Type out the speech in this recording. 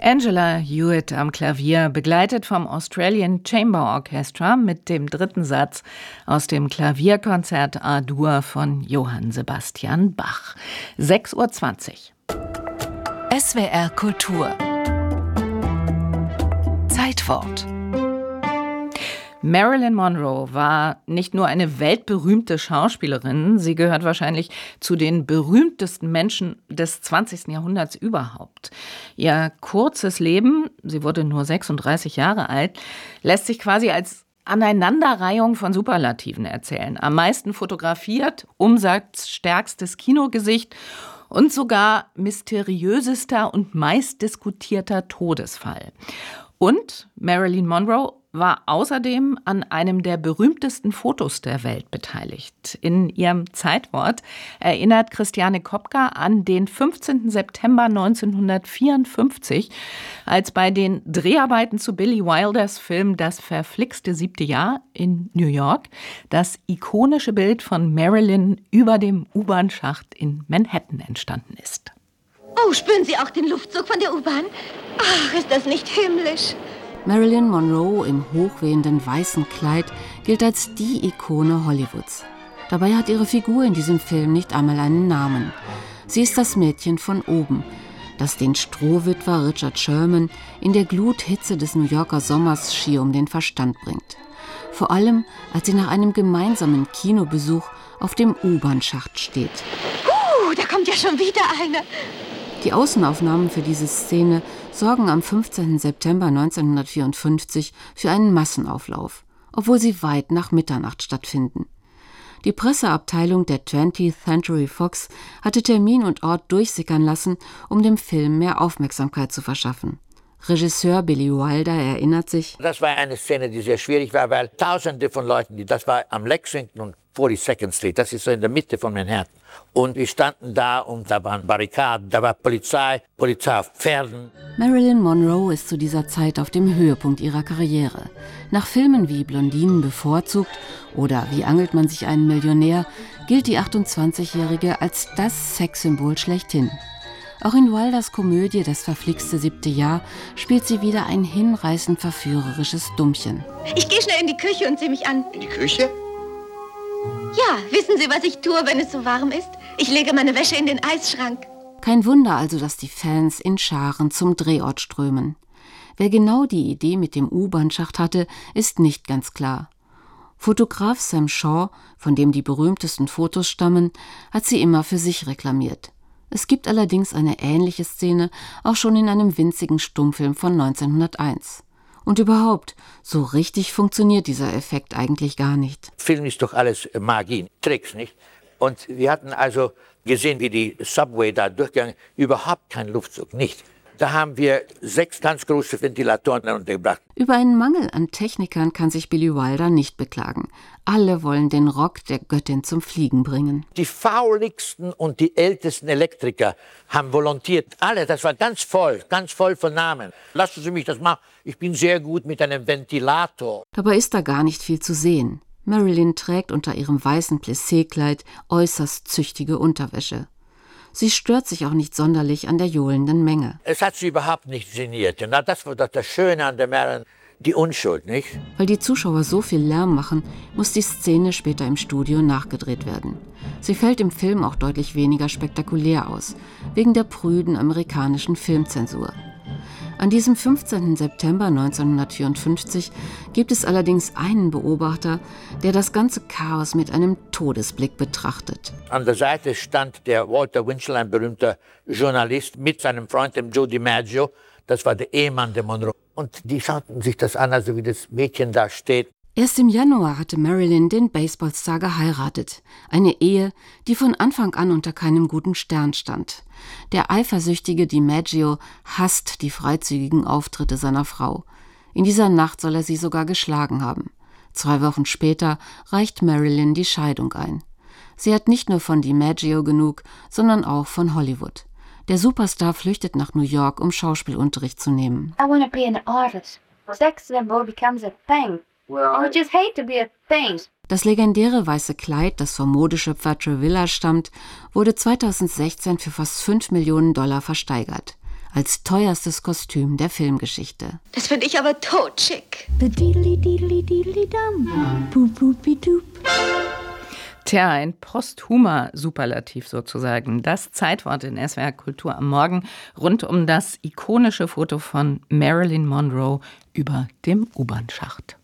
Angela Hewitt am Klavier, begleitet vom Australian Chamber Orchestra mit dem dritten Satz aus dem Klavierkonzert A-Dur von Johann Sebastian Bach. 6:20 Uhr. SWR Kultur. Zeitwort. Marilyn Monroe war nicht nur eine weltberühmte Schauspielerin, sie gehört wahrscheinlich zu den berühmtesten Menschen des 20. Jahrhunderts überhaupt. Ihr kurzes Leben, sie wurde nur 36 Jahre alt, lässt sich quasi als Aneinanderreihung von Superlativen erzählen. Am meisten fotografiert, umsatzstärkstes Kinogesicht und sogar mysteriösester und meistdiskutierter Todesfall. Und Marilyn Monroe war außerdem an einem der berühmtesten Fotos der Welt beteiligt. In ihrem Zeitwort erinnert Christiane Kopka an den 15. September 1954, als bei den Dreharbeiten zu Billy Wilders Film Das verflixte 7. Jahr in New York das ikonische Bild von Marilyn über dem U-Bahn-Schacht in Manhattan entstanden ist. Oh, spüren Sie auch den Luftzug von der U-Bahn? Ach, ist das nicht himmlisch? Marilyn Monroe im hochwehenden weißen Kleid gilt als die Ikone Hollywoods. Dabei hat ihre Figur in diesem Film nicht einmal einen Namen. Sie ist das Mädchen von oben, das den Strohwitwer Richard Sherman in der Gluthitze des New Yorker Sommers schier um den Verstand bringt. Vor allem, als sie nach einem gemeinsamen Kinobesuch auf dem U-Bahn-Schacht steht. Da kommt ja schon wieder eine. Die Außenaufnahmen für diese Szene sorgen am 15. September 1954 für einen Massenauflauf, obwohl sie weit nach Mitternacht stattfinden. Die Presseabteilung der 20th Century Fox hatte Termin und Ort durchsickern lassen, um dem Film mehr Aufmerksamkeit zu verschaffen. Regisseur Billy Wilder erinnert sich: Das war eine Szene, die sehr schwierig war, weil Tausende von Leuten, das war am Lexington und 42nd Street, das ist so in der Mitte von Manhattan. Und wir standen da und da waren Barrikaden, da war Polizei auf Pferden. Marilyn Monroe ist zu dieser Zeit auf dem Höhepunkt ihrer Karriere. Nach Filmen wie Blondinen bevorzugt oder Wie angelt man sich einen Millionär gilt die 28-Jährige als das Sexsymbol schlechthin. Auch in Wilders Komödie Das verflixte 7. Jahr spielt sie wieder ein hinreißend verführerisches Dummchen. Ich gehe schnell in die Küche und sehe mich an. In die Küche? Ja, wissen Sie, was ich tue, wenn es so warm ist? Ich lege meine Wäsche in den Eisschrank. Kein Wunder also, dass die Fans in Scharen zum Drehort strömen. Wer genau die Idee mit dem U-Bahn-Schacht hatte, ist nicht ganz klar. Fotograf Sam Shaw, von dem die berühmtesten Fotos stammen, hat sie immer für sich reklamiert. Es gibt allerdings eine ähnliche Szene auch schon in einem winzigen Stummfilm von 1901. Und überhaupt, so richtig funktioniert dieser Effekt eigentlich gar nicht. Film ist doch alles Magie, Tricks, nicht? Und wir hatten also gesehen, wie die Subway da durchgegangen, überhaupt kein Luftzug, nicht. Da haben wir 6 ganz große Ventilatoren untergebracht. Über einen Mangel an Technikern kann sich Billy Wilder nicht beklagen. Alle wollen den Rock der Göttin zum Fliegen bringen. Die fauligsten und die ältesten Elektriker haben volontiert. Alle, das war ganz voll von Namen. Lassen Sie mich das machen. Ich bin sehr gut mit einem Ventilator. Dabei ist da gar nicht viel zu sehen. Marilyn trägt unter ihrem weißen Plissé-Kleid äußerst züchtige Unterwäsche. Sie stört sich auch nicht sonderlich an der johlenden Menge. Es hat sie überhaupt nicht geniert. Na, das war doch das Schöne an der Marilyn, die Unschuld, nicht? Weil die Zuschauer so viel Lärm machen, muss die Szene später im Studio nachgedreht werden. Sie fällt im Film auch deutlich weniger spektakulär aus, wegen der prüden amerikanischen Filmzensur. An diesem 15. September 1954 gibt es allerdings einen Beobachter, der das ganze Chaos mit einem Todesblick betrachtet. An der Seite stand der Walter Winchell, ein berühmter Journalist, mit seinem Freund, dem Joe DiMaggio. Das war der Ehemann der Monroe. Und die schauten sich das an, also wie das Mädchen da steht. Erst im Januar hatte Marilyn den Baseballstar geheiratet. Eine Ehe, die von Anfang an unter keinem guten Stern stand. Der eifersüchtige DiMaggio hasst die freizügigen Auftritte seiner Frau. In dieser Nacht soll er sie sogar geschlagen haben. 2 Wochen später reicht Marilyn die Scheidung ein. Sie hat nicht nur von DiMaggio genug, sondern auch von Hollywood. Der Superstar flüchtet nach New York, um Schauspielunterricht zu nehmen. I want to be an artist. Sex symbol becomes a thing. I just hate to be a thing. Das legendäre weiße Kleid, das vom Modeschöpfer Trevilla stammt, wurde 2016 für fast $5 Millionen versteigert. als teuerstes Kostüm der Filmgeschichte. Das finde ich aber totschick. Tja, ein posthumer Superlativ sozusagen. Das Zeitwort in SWR Kultur am Morgen rund um das ikonische Foto von Marilyn Monroe über dem U-Bahn-Schacht.